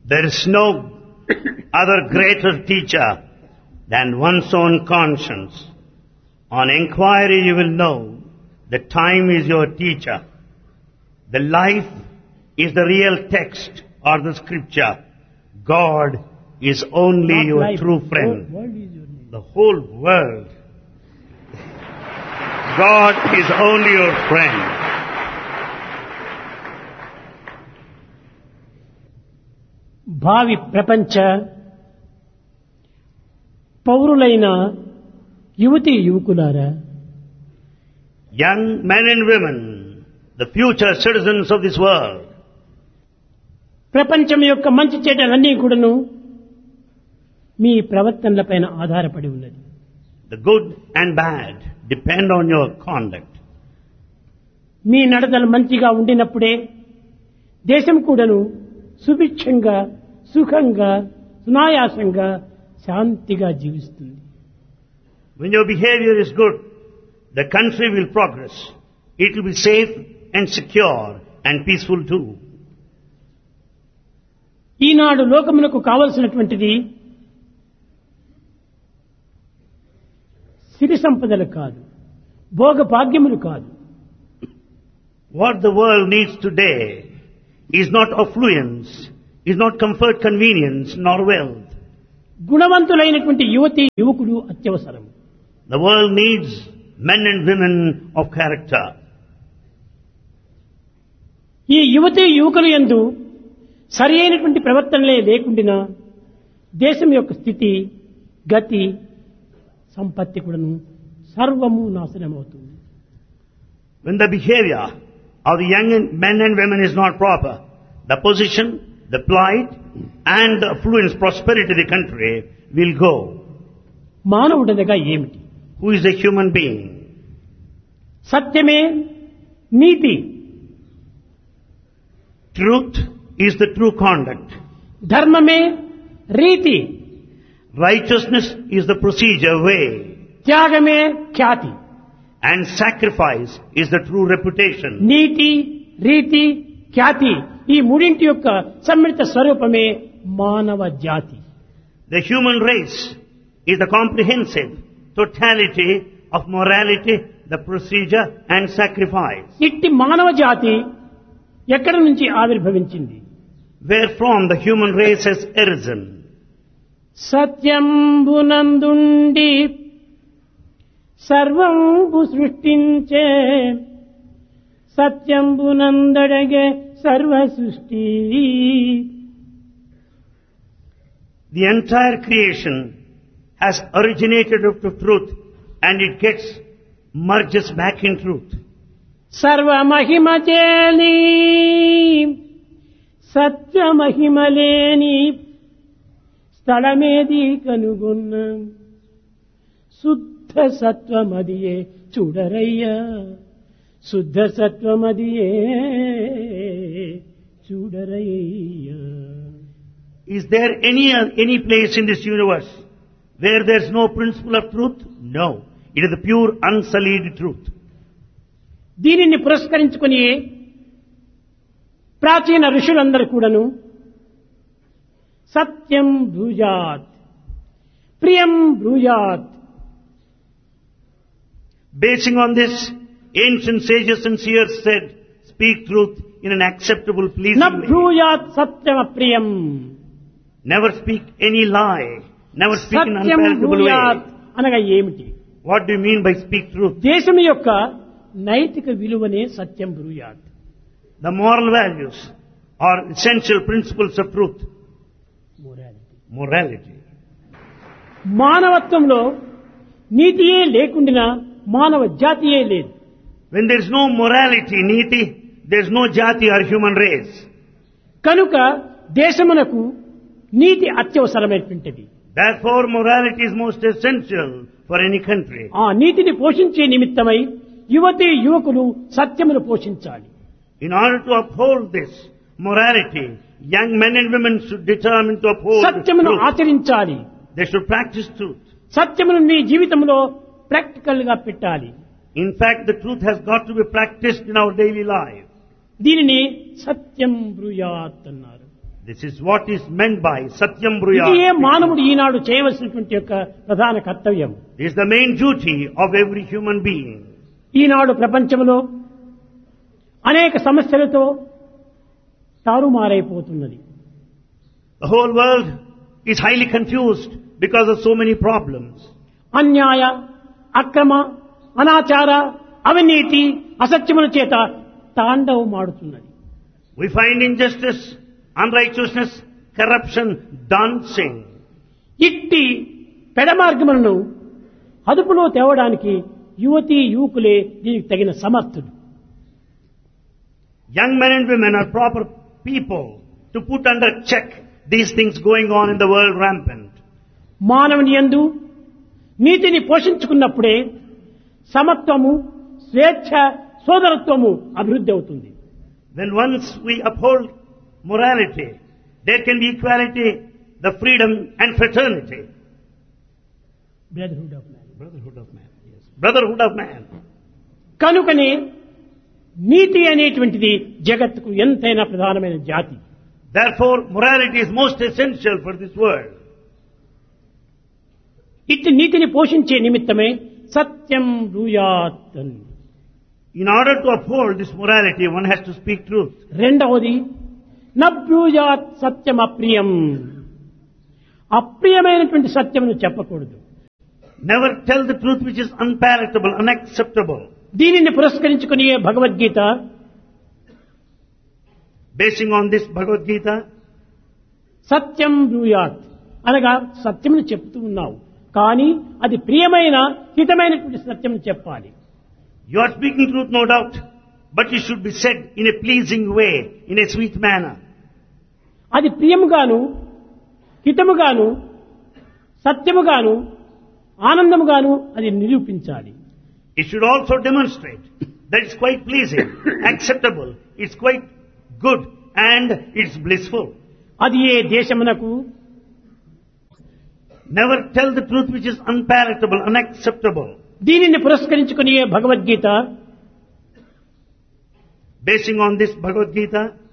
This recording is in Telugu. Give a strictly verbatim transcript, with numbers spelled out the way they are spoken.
There is no other greater teacher than one's own conscience. On inquiry you will know that time is your teacher. The life is the real text or the scripture. God is only Not your life. true friend. Whole world is your name. The whole world. God is only your friend. భావి ప్రపంచ పౌరులైన యువతి యువకులారా, Young men and women, the future citizens of this world, ప్రపంచం యొక్క మంచి చెడ్డలన్నీ కూడాను మీ ప్రవర్తనలపైన ఆధారపడి ఉన్నది. the good and bad depend on your conduct. మీ నడతలు మంచిగా ఉండినప్పుడే దేశం కూడాను సుభిక్షంగా, సుఖంగా, సునాయాసంగా, శాంతిగా జీవిస్తుంది. When your behavior is good, the country will progress. It will be safe and secure and peaceful too. ఈనాడు లోకమునకు కావలసినటువంటిది సిరి సంపదలు కాదు, భోగ భాగ్యములు కాదు. What the world needs today is not affluence, is not comfort, convenience, nor wealth. గుణవంతులైనటువంటి యువతి యువకుడు అత్యవసరం. The world needs men and women of character. ఈ యువతి యువకులు యందు సరి అయినటువంటి ప్రవర్తనలే లేకుండినా దేశం యొక్క స్థితి, గతి, సంపత్తి కూడాను సర్వము నాశనమవుతుంది. When the behavior of the young men and women is not proper, the position, the plight, and the affluence, prosperity of the country will go. మానవుడనగా ఏమిటి? Who is a human being? సత్యమే నీతి, Truth is the true conduct. ధర్మమే రీతి, Righteousness is the procedure, way. త్యాగమే Khyati. And sacrifice is the true reputation. నీతి, రీతి, ఖ్యాతి ఈ మూడింటి యొక్క సమ్మిళిత స్వరూపమే మానవ జాతి. The human race is the comprehensive totality of morality, the procedure and sacrifice. ఇట్టి మానవ జాతి ఎక్కడి నుంచి ఆవిర్భవించింది? Wherefrom the human race has arisen. సత్యంబునందుండి సర్వంబు సృష్టించే సత్యంబునందడగే సర్వ సృష్టి. The entire creation has originated out of truth and it gets merges back in truth. సర్వ మహిమ చేలి సత్య మహిమలేని స్థలమేది కనుగొన్న శుద్ధ సత్వమదియే చూడరయ్యా, శుద్ధ సత్వమదియే చూడరయ్యా. Is there any any place in this universe where there is no principle of truth? No. It is the pure unsullied truth. దీనిని పురస్కరించుకొని ప్రాచీన ఋషులందరూ కూడాను సత్యం బ్రూయాత్, ప్రియం బ్రూయాత్. Basing on this, ancient sages and seers said, speak truth in an acceptable, న pleasing way. బ్రూయాత్ Satyam అప్రియం. Never speak any lie. Never speak in an Satyam unpalatable బ్రూయాత్ way. అనగా ఏమిటి? What do you mean by speak truth? దేశం యొక్క నైతిక విలువనే సత్యం బ్రూయాత్. The moral values are essential principles of truth. Morality. Morality. మానవత్వంలో నీతియే లేకుండినా మానవ జాతియే లేదు. When there is no morality, niti, there is no jati or human race. కనుక దేశమునకు నీతి అత్యవసరమైనటువంటిది. Therefore, morality is most essential for any country. ఆ నీతిని పోషించే నిమిత్తమై యువతి యువకులు సత్యమును పోషించాలి. In order to uphold this morality, young men and women should determine to uphold సత్యమును truth. ఆచరించాలి. They should practice truth. సత్యమును నీ జీవితంలో ప్రాక్టికల్ గా పెట్టాలి. In fact, the truth has got to be practiced in our daily life. దీనిని సత్యం బ్రూయాత్ అన్నారు. This is what is meant by Satyam ఇదే Bruyat. మానవుడు ఈనాడు చేయవలసినటువంటి యొక్క ప్రధాన కర్తవ్యం. It is the main duty of every human being. ఈనాడు ప్రపంచంలో అనేక సమస్యలతో తారుమారైపోతున్నది. The whole world is highly confused because of so many problems. అన్యాయ, అక్రమ, అనాచార, అవినీతి, అసత్యముల చేత తాండవమాడుతున్నది. We find injustice, unrighteousness, corruption dancing. ఇట్టి పెడమార్గములను అదుపులో తేవడానికి యువతీ యువకులే దీనికి తగిన సమర్థులు. Young men and women are proper people to put under check these things going on in the world rampant. మానవుని యందు నీతిని పోషించుకున్నప్పుడే సమత్వము, స్వేచ్ఛ, సోదరత్వము అభివృద్ధి అవుతుంది. When once we uphold morality, there can be equality, the freedom and fraternity. Brotherhood of man. Brotherhood of man. Yes. Brotherhood of man. కనుకనే నీతి అనేటువంటిది జగత్తుకు ఎంతైనా ప్రధానమైన జాతి. Therefore, morality is most essential for this world. ఇట్టి నీతిని పోషించే నిమిత్తమే సత్యం బ్రూయాత్ అని. In order to uphold this morality, one has to speak truth. రెండవది నబ్రూయాత్ సత్యం అప్రియం. అప్రియమైనటువంటి సత్యమును చెప్పకూడదు. Never tell the truth which is unpalatable, unacceptable. దీనిని పురస్కరించుకుని Bhagavad Gita, Basing on this Bhagavad Gita, సత్యం బ్రూయాత్ అనగా సత్యమును చెప్తూ ఉన్నావు, కానీ అది ప్రియమైన హితమైనటువంటి సత్యం చెప్పాలి. you are speaking truth, no doubt, but it should be said in a pleasing way, in a sweet manner. అది ప్రియముగాను, హితముగాను, సత్యముగాను, ఆనందముగాను అది నిరూపించాలి. It should also demonstrate that it's quite pleasing, acceptable, it's quite good, and it's blissful. అది ఏ దేశమునకు, Never tell the truth which is unpalatable, unacceptable. దీనిని పురస్కరించుకుని Bhagavad Gita, Basing on this Bhagavad Gita,